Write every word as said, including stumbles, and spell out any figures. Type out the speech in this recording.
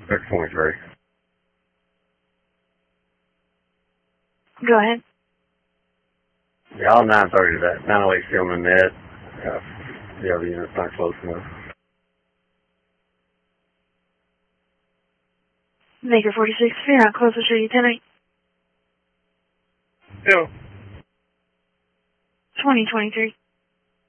Six twenty-three. Go ahead. Yeah, all nine thirty to that. nine oh eight still in the net. Uh, the other unit's not close enough. Maker forty-six, you're not close. I'll show you ten eight. Yeah. twenty twenty-three.